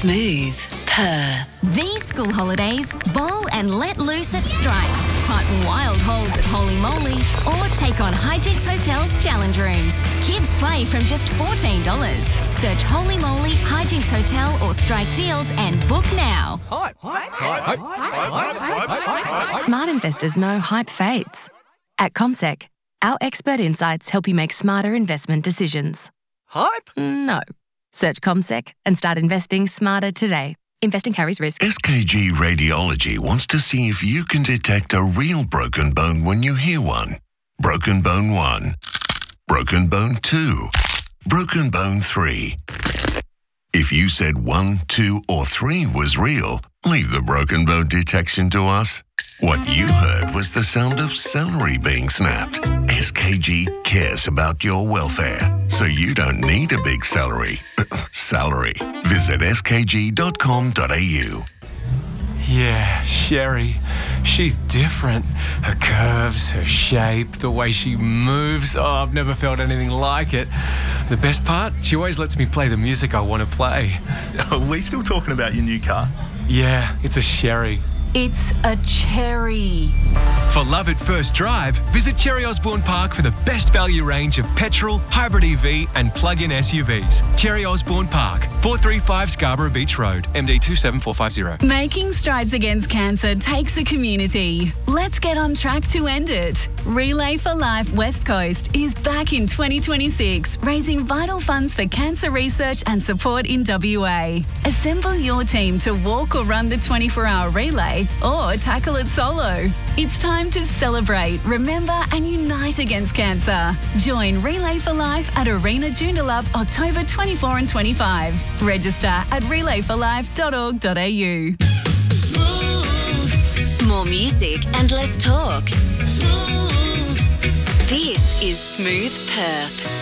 Smooth Perth. These school holidays, bowl and let loose at Strike. Putt wild holes at Holy Moly or take on Hijinks Hotel's challenge rooms. Kids play from just $14. Search Holy Moly, Hijinks Hotel or Strike Deals and book now. Smart investors know hype fades. At CommSec, our expert insights help you make smarter investment decisions. Hype? No. Search CommSec and start investing smarter today. Investing carries risk. SKG Radiology wants to see if you can detect a real broken bone when you hear one. Broken bone 1. Broken bone 2. Broken bone 3. If you said 1, 2, or 3 was real, leave the broken bone detection to us. What you heard was the sound of celery being snapped. SKG cares about your welfare, so you don't need a big salary. Visit skg.com.au. Yeah, Sherry. She's different. Her curves, her shape, the way she moves. Oh, I've never felt anything like it. The best part? She always lets me play the music I want to play. Are we still talking about your new car? Yeah, it's a Sherry. It's a cherry. For love at first drive, visit Cherry Osborne Park for the best value range of petrol, hybrid EV and plug-in SUVs. Cherry Osborne Park, 435 Scarborough Beach Road, MD 27450. Making strides against cancer takes a community. Let's get on track to end it. Relay for Life West Coast is back in 2026, raising vital funds for cancer research and support in WA. Assemble your team to walk or run the 24-hour relay or tackle it solo. It's time to celebrate, remember and unite against cancer. Join Relay for Life at Arena Joondalup October 24 and 25. Register at relayforlife.org.au. More music and less talk. This is Smooth Perth.